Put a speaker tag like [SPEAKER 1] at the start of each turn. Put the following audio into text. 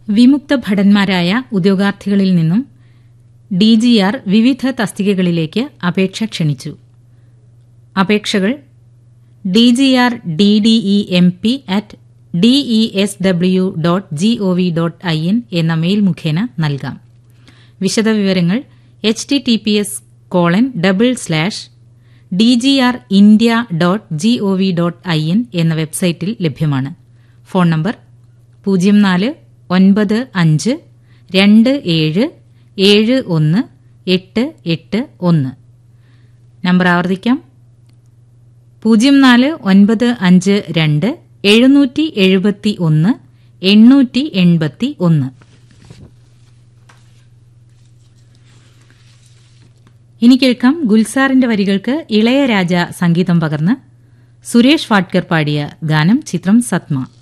[SPEAKER 1] വിമുക്ത ഭടന്മാരായ ഉദ്യോഗാർത്ഥികളിൽ നിന്നും DGR വിവിധ തസ്തികകളിലേക്ക് അപേക്ഷ ക്ഷണിച്ചു. അപേക്ഷകൾ DGR DDEMP@desw.gov.in എന്ന മെയിൽ മുഖേന നൽകാം. വിശദവിവരങ്ങൾ https://dgrindia.gov.in എന്ന വെബ്സൈറ്റിൽ ലഭ്യമാണ്. Phone number 049527718881. നമ്പർ ആവർത്തിക്കാം. 0495271881. ഇനി കേൾക്കാം ഗുൽസാറിന്റെ വരികൾക്ക് ഇളയരാജ സംഗീതം പകർന്ന് സുരേഷ് വാഡ്കർ പാടിയ ഗാനം. ചിത്രം സത്മ.